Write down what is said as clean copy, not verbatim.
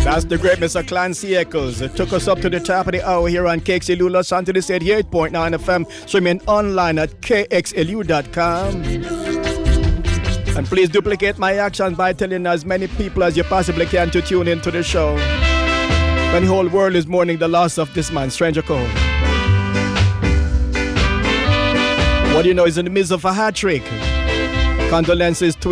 That's the great Mr. Clancy Eccles. It took us up to the top of the hour here on KXLU Los Angeles 88.9 FM, streaming online at kxlu.com. And please duplicate my actions by telling as many people as you possibly can to tune into the show. When the whole world is mourning the loss of this man, Stranger Cole. What do you know, he's in the midst of a hat trick. Condolences to